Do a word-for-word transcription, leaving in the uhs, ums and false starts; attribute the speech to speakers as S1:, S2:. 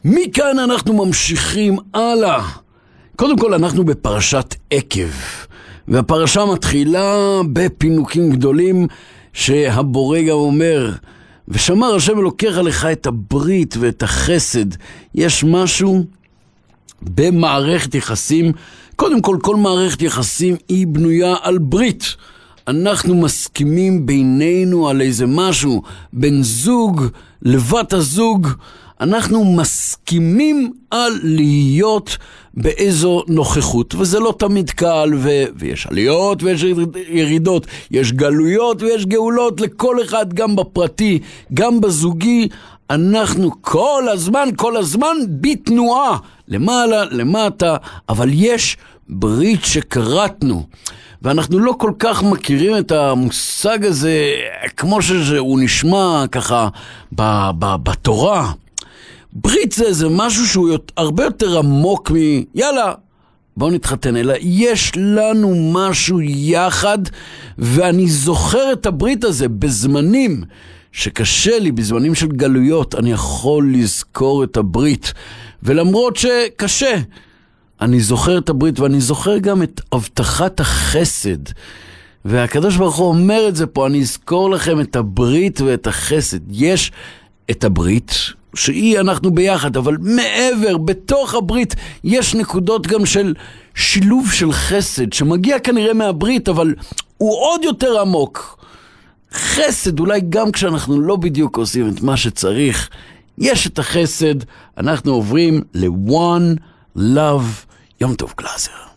S1: מכאן אנחנו ממשיכים הלאה. קודם כל אנחנו בפרשת עקב, והפרשה מתחילה בפינוקים גדולים שהבורא גם אומר, ושמר השם אלוקיך לך את הברית ואת החסד. יש משהו במערכת יחסים, קודם כל כל מערכת יחסים היא בנויה על ברית. אנחנו מסכימים בינינו על איזה משהו, בן זוג, לבת הזוג, אנחנו מסכימים על להיות באיזו נוכחות, וזה לא תמיד קל, ו- ויש עליות ויש ירידות, יש גלויות ויש גאולות לכל אחד, גם בפרטי, גם בזוגי. אנחנו כל הזמן, כל הזמן בתנועה, למעלה, למטה, אבל יש ברית שקראתנו. ואנחנו לא כל כך מכירים את המושג הזה כמו שהוא נשמע ככה ב- ב- בתורה. ברית זה, זה משהו שהוא הרבה יותר עמוק מ... יאללה, בואו נתחתן, אלא יש לנו משהו יחד, ואני זוכר את הברית הזה בזמנים שקשה לי, בזמנים של גלויות, אני יכול לזכור את הברית, ולמרות שקשה, אני זוכר את הברית, ואני זוכר גם את הבטחת החסד, והקדוש ברוך הוא אומר את זה פה, אני אזכור לכם את הברית ואת החסד. יש את הברית שהיא אנחנו ביחד, אבל מעבר, בתוך הברית, יש נקודות גם של שילוב של חסד, שמגיע כנראה מהברית, אבל הוא עוד יותר עמוק. חסד, אולי גם כשאנחנו לא בדיוק עושים את מה שצריך, יש את החסד. אנחנו עוברים ל-One Love. יום טוב גלאזר.